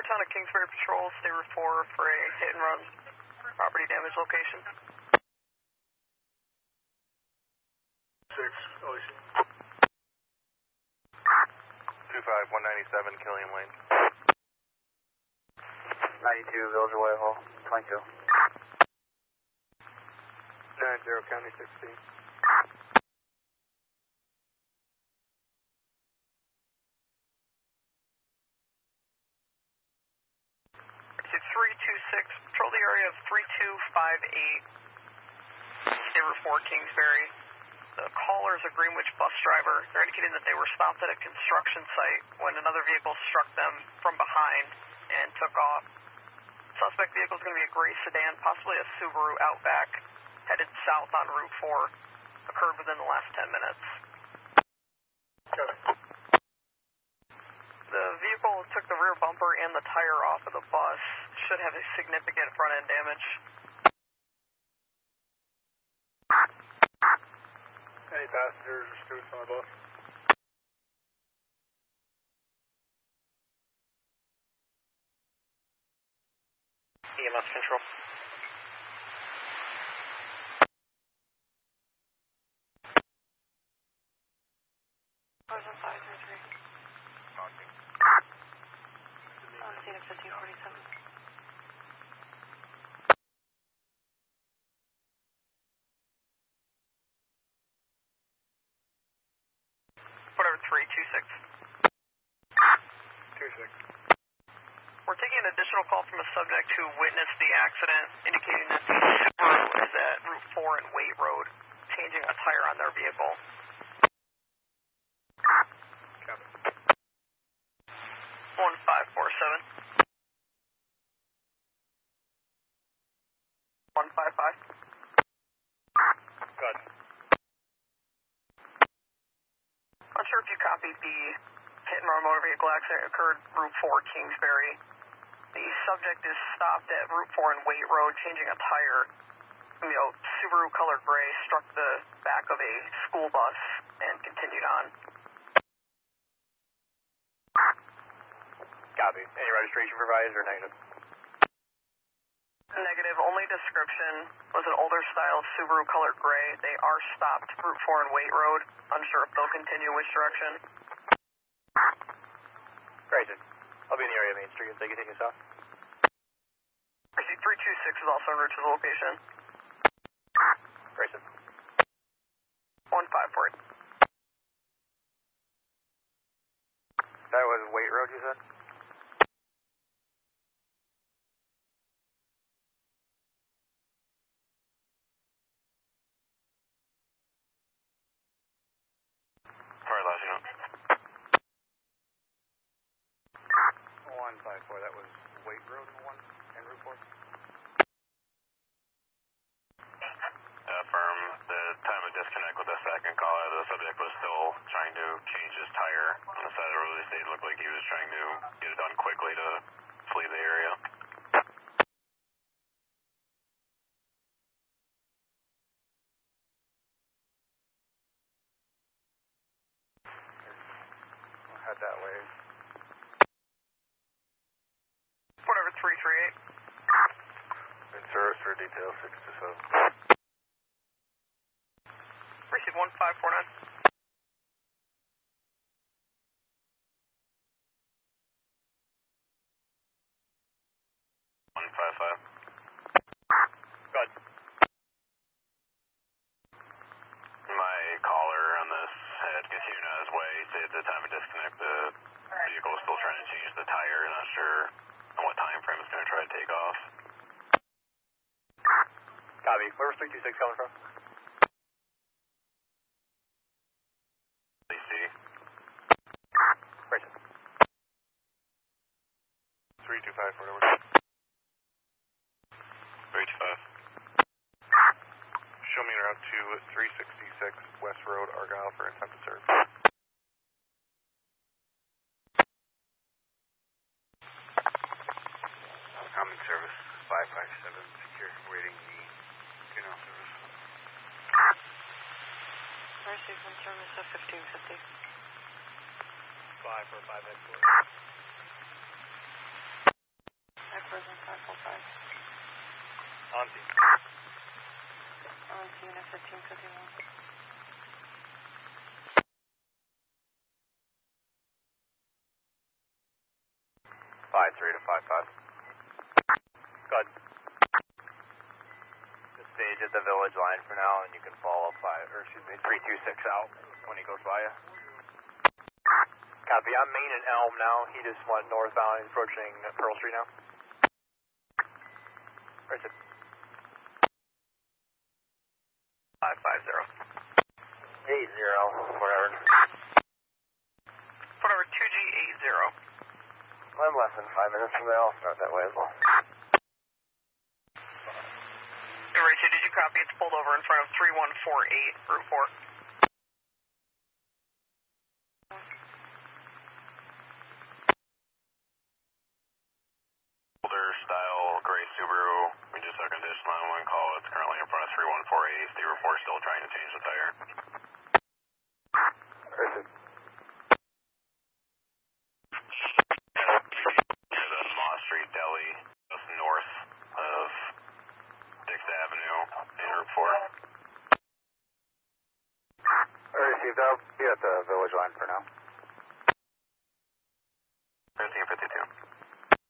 Town of Kingsbury Patrol, stay Route 4 for a hit and run property damage location. 6, OC. 25197 Killian Lane. 92 Villager Whitehall, 22. 90 County 16. To 326, patrol the area of 3258, stay Route 4 Kingsbury. The caller is a Greenwich bus driver. They're indicating that they were stopped at a construction site when another vehicle struck them from behind and took off. Suspect vehicle is going to be a gray sedan, possibly a Subaru Outback, headed south on Route 4. Occurred within the last 10 minutes. The vehicle took the rear bumper and the tire off of the bus. Should have a significant front end damage. Any passengers or students on the bus? EMS control. Cars on 533. Scene at 1547. Whatever, 326. 26. We're taking an additional call from a subject who witnessed the accident, indicating that the Subaru is at Route 4 and Waite Road, changing a tire on their vehicle. Copy. 1547. 155. Good. Unsure if you copied the hit and run motor vehicle accident occurred Route 4 Kingsbury. The subject is stopped at Route 4 and Waite Road, changing a tire. Subaru colored gray struck the back of a school bus and continued on. Copy. Any registration provided or negative? Negative. Only description was an older style Subaru colored gray. They are stopped Route 4 and Waite Road. Unsure if they'll continue which direction. Grayson. I'll be in the area of Main Street. They can take us off. Receipt 326 is also en route to the location. Grayson. 154. That was Waite Road, you said? Sorry, last unit. 154, that was Waite Road and Route 4? Affirm. The time of disconnect with the second caller, the subject was still trying to change his tire on the side of the road. It looked like he was trying to get it done quickly to flee the area. I'll head that way. Whatever, 338. In service for detail 6 to 7. Receive 1549. 155. Good. My caller on this had continued on his way. Say at the time of disconnect, the vehicle was still trying to change the tire. Not sure on what time frame it's going to try to take off. Copy. Where was 326 coming from? DC. Grayson. 325 for number. 325. Show me route to 366 West Road, Argyle for intent to serve. Common service 557 secure, waiting the funeral service. Receive one service at 1550. 5 for 5 escort. 53 to 55. Good. Just stage at the village line for now, and you can follow 326 out when he goes by you. Copy. I'm Main and Elm now. He just went northbound. He's approaching Pearl Street now. Right there. 550. 80, whatever. Whatever, 2G80. I'm less than 5 minutes from there. I'll start that way as well. Rachel, did you copy? It's pulled over in front of 3148 Route 4. Older style gray Subaru. We just took a dish line one call. It's currently in front of 3148. State report still trying to change the tire. Perfect. Near the Moss Street Deli, just north of Dix Avenue in Route 4. Received. I'll be at the village line for now.